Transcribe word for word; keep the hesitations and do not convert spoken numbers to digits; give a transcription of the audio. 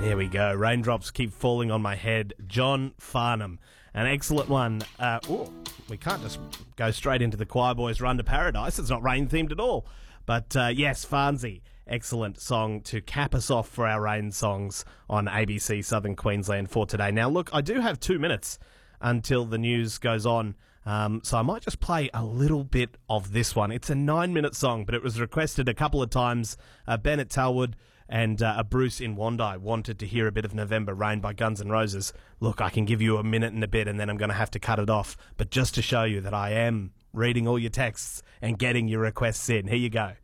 There we go. Raindrops keep falling on my head. John Farnham. An excellent one. Uh, ooh, we can't just go straight into the Choir Boys Run to Paradise. It's not rain-themed at all. But uh, yes, Farnsey. Excellent song to cap us off for our rain songs on A B C Southern Queensland for today. Now, look, I do have two minutes until the news goes on. Um, so I might just play a little bit of this one. It's a nine-minute song, but it was requested a couple of times. Uh, Bennett Talwood and uh, Bruce in Wandai wanted to hear a bit of November Rain by Guns N' Roses. Look, I can give you a minute and a bit, and then I'm going to have to cut it off. But just to show you that I am reading all your texts and getting your requests in, here you go.